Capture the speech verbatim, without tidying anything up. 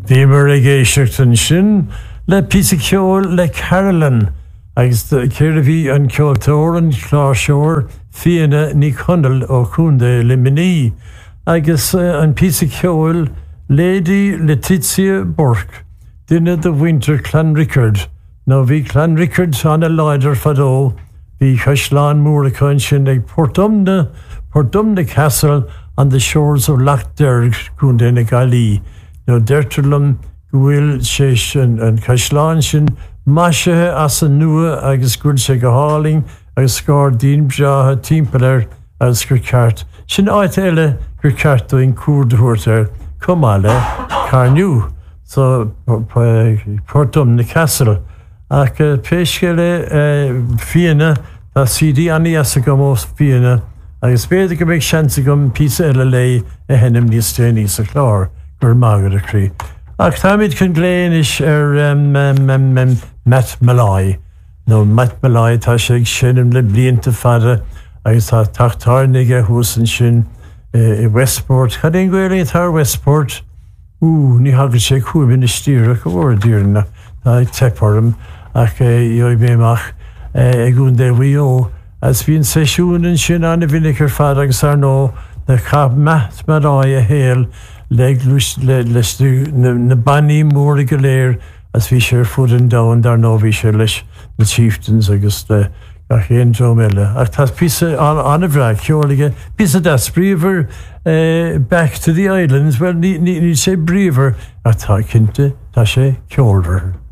Bhímar ag éisteachtain sin le písa ceol le Carolan agus céir a bhí an ceoltóir an chláseoir Fianna ní Chonal ó Cúnda le Miní agus uh, an písa ceol Lady Letizia Burke duine de Winter Clanrickard. nó bhí Clanrickard anna leidir fadó bhí Caisleán Múrachain sin ag Portumna Portumna Castle on the shores of Loch Derg Cúnda na Gailí. nó deirtarlam bhfuil sé sin an Caisleán sin maisithe as an nua agus gúil sé go háling agus scáir dín breathe timpplair agus gur ceart. Sin áit eile gur ceart do in cuardúirt ar cumáile carniú so Portum na Castle ach péisceile Fianna tá sídí aní as go mós Fianna agus béidir go méid seansa gom písa eile lei a hennim níos déanaí sa chlár gur mágad a crí. Ach táid chun gléanis ar um, um, um, um, Matt Malloy. nó Matt Malloy tá sé ag sinim le blianta fada agus tá tachttarnig a húsan sin i Westport. Chad éon gcuir tar Westport ú ní hagad sé chuúbin na stíre go bhór díirna tá ag teparm ach ioid méach ag gún de bhío as bhíon séisiúnan sin anna bhínicar fada agus ar nó na chab Matt Malloy a héal le na banní mór go léir as bhí sé fud an dain dar nó bhí sé leis na chieftains agus le gach éon drom eile. Ach tá písa anna bhreaig ceolaige písa das bríomhar back to the islands well ní sé bríomhar ach tá cinnte tá sé ceolbhar.